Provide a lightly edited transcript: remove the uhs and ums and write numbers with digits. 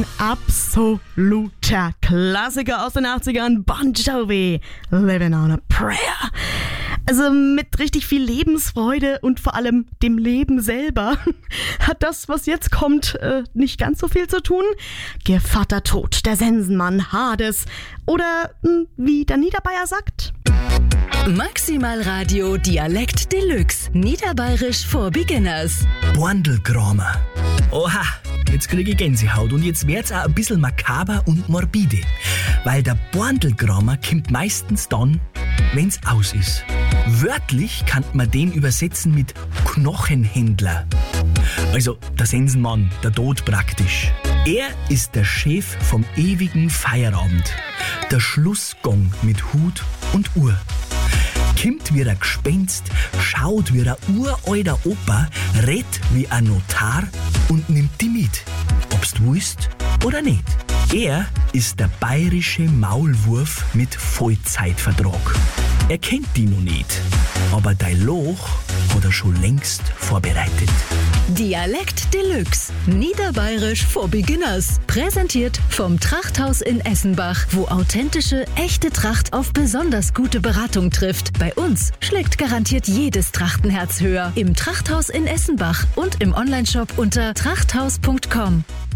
Absoluter Klassiker aus den 80ern, Bon Jovi, Living on a Prayer. Also mit richtig viel Lebensfreude und vor allem dem Leben selber hat das, was jetzt kommt, nicht ganz so viel zu tun. Gevatter Tod, der Sensenmann, Hades oder wie der Niederbayer sagt... Maximal Radio Dialekt Deluxe. Niederbayerisch for Beginners. Borndelgramer. Oha, jetzt kriege ich Gänsehaut und jetzt wird's auch ein bisschen makaber und morbide. Weil der Borndelgramer kommt meistens dann, wenn's aus ist. Wörtlich kann man den übersetzen mit Knochenhändler. Also der Sensenmann, der Tod praktisch. Er ist der Chef vom ewigen Feierabend. Der Schlussgong mit Hut und Uhr. Kommt wie ein Gespenst, schaut wie ein uralter Opa, redt wie ein Notar und nimmt die mit, ob's du willst oder nicht. Er ist der bayerische Maulwurf mit Vollzeitvertrag. Er kennt die noch nicht, aber dein Loch hat er schon längst vorbereitet. Dialekt Deluxe. Niederbayerisch for Beginners. Präsentiert vom Trachthaus in Essenbach, wo authentische, echte Tracht auf besonders gute Beratung trifft. Bei uns schlägt garantiert jedes Trachtenherz höher. Im Trachthaus in Essenbach und im Onlineshop unter trachthaus.com.